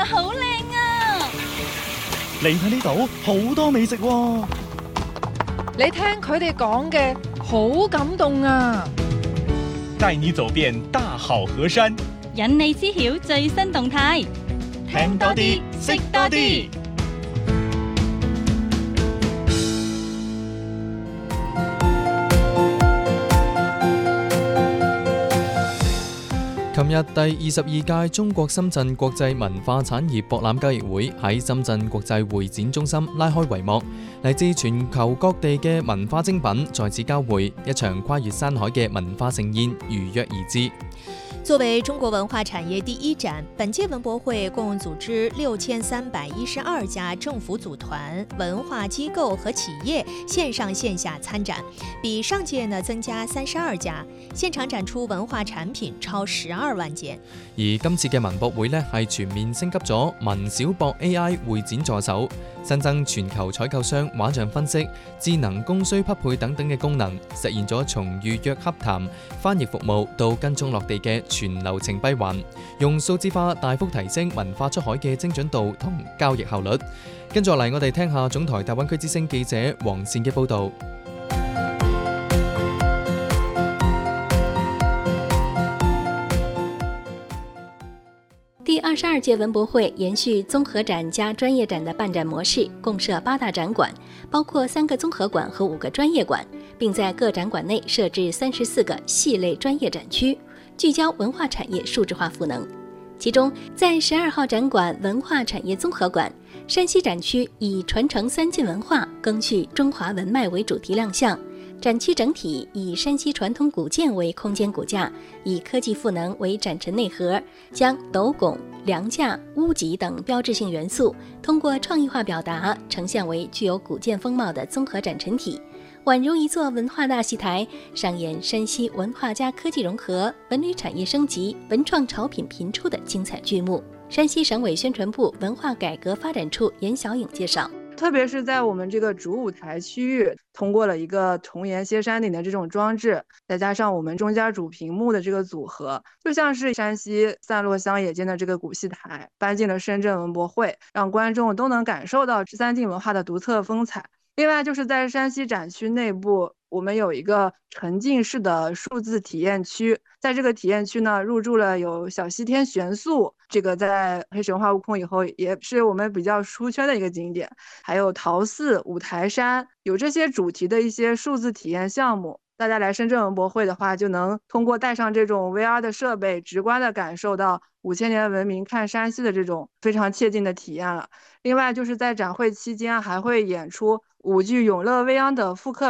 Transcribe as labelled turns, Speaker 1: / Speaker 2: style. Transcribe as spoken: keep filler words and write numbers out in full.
Speaker 1: 啊，好靚啊！
Speaker 2: 你睇呢度好多美食喎。
Speaker 3: 你聽佢哋講嘅好感動啊！
Speaker 4: 帶你走遍大好河山，
Speaker 1: 引你知曉最新動態，
Speaker 2: 聽多啲，識多啲。
Speaker 5: 琴日第二十二屆中國深圳國際文化產業博覽交易會喺深圳國際會展中心拉開帷幕，嚟自全球各地嘅文化精品在此交匯，一場跨越山海嘅文化盛宴如約而至。
Speaker 6: 作為中國文化產業第一展，本屆文博會共組織六千三百一十二家政府組團、文化機構和企業線上線下參展，比上屆呢增加三十二家，現場展出文化產品超十二萬件。
Speaker 5: 而今次嘅文博會呢，係全面升級咗文小博 A I 會展助手，新增全球採購商畫像分析、智能供需匹配等等嘅功能，實現咗從預約洽談、翻譯服務到跟蹤落地嘅全流程閉環，用數字化大幅提升文化出海嘅精準度同交易效率。跟住落嚟，我哋聽下總台大灣區之聲記者黃善嘅報導。
Speaker 7: 第二十二屆文博會延續綜合展加專業展的辦展模式，共設八大展館，包括三個綜合館和五個專業館，並在各展館內設置三十四個系類專業展區，聚焦文化產業數字化賦能。其中，在十二號展館文化產業綜合館，山西展區以傳承三晉文化、覲續中華文脈為主題亮相。展區整體以山西傳統古建為空間骨架，以科技賦能為展陳內核，將斗拱、梁架、屋脊等標誌性元素通過創意化表達，呈現為具有古建風貌的綜合展陳體，宛如一座文化大戲台，上演山西文化加科技融合、文旅產業升級、文創潮品頻出的精彩劇目。山西省委宣傳部文化改革發展處嚴小穎介紹。
Speaker 8: 特別是在我們這個主舞台區域，通過了一個重檐歇山頂的這種裝置，再加上我們中間主屏幕的這個組合，就像是山西散落鄉野間的這個古戲台搬進了深圳文博會，讓觀眾都能感受到三晉文化的獨特風采。另外就是在山西展區內部，我們有一個沉浸式的數字體驗區，在這個體驗區呢，入駐了有小西天玄宿，這個在黑神話悟空以後也是我們比較出圈的一個景點，還有桃寺、五台山，有這些主題的一些數字體驗項目。大家來深圳文博會的話，就能通過帶上這種 V R 的設備，直觀的感受到五千年文明看山西的這種非常切近的體驗了。另外就是在展會期間還會演出舞劇《永樂未央》的復刻